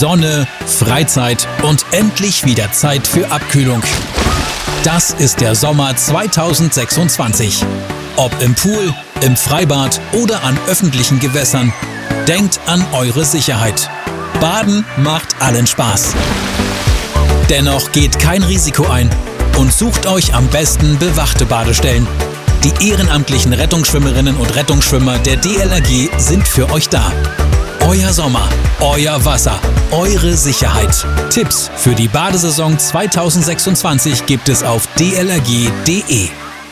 Sonne, Freizeit und endlich wieder Zeit für Abkühlung. Das ist der Sommer 2026. Ob im Pool, im Freibad oder an öffentlichen Gewässern, denkt an eure Sicherheit. Baden macht allen Spaß. Dennoch geht kein Risiko ein und sucht euch am besten bewachte Badestellen. Die ehrenamtlichen Rettungsschwimmerinnen und Rettungsschwimmer der DLRG sind für euch da. Euer Sommer, euer Wasser, eure Sicherheit. Tipps für die Badesaison 2026 gibt es auf dlrg.de.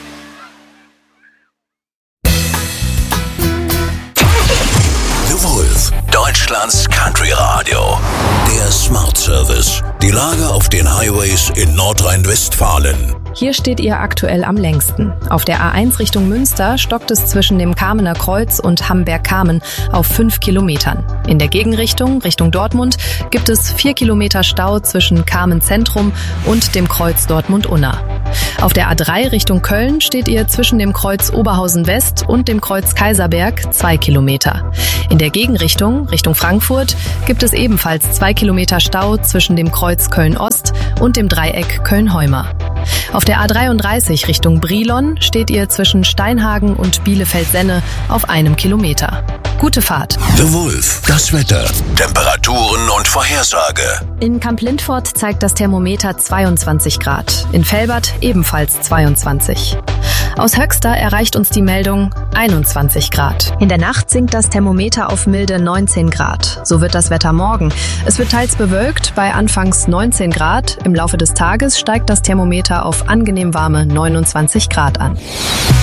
The Wolf, Deutschlands Country Radio. Der Smart Service. Die Lage auf den Highways in Nordrhein-Westfalen. Hier steht ihr aktuell am längsten. Auf der A1 Richtung Münster stockt es zwischen dem Kamener Kreuz und Hamberg-Kamen auf 5 Kilometern. In der Gegenrichtung, Richtung Dortmund, gibt es 4 Kilometer Stau zwischen Kamen Zentrum und dem Kreuz Dortmund-Unna. Auf der A3 Richtung Köln steht ihr zwischen dem Kreuz Oberhausen West und dem Kreuz Kaiserberg 2 Kilometer. In der Gegenrichtung, Richtung Frankfurt, gibt es ebenfalls 2 Kilometer Stau zwischen dem Kreuz Köln-Ost und dem Dreieck Köln-Heuma. Auf der A33 Richtung Brilon steht ihr zwischen Steinhagen und Bielefeld-Senne auf 1 Kilometer. Gute Fahrt. The Wolf, das Wetter, Temperaturen und Vorhersage. In Kamp-Lindfort zeigt das Thermometer 22 Grad. In Velbert ebenfalls 22. Aus Höxter erreicht uns die Meldung 21 Grad. In der Nacht sinkt das Thermometer auf milde 19 Grad. So wird das Wetter morgen. Es wird teils bewölkt bei anfangs 19 Grad. Im Laufe des Tages steigt das Thermometer auf angenehm warme 29 Grad an.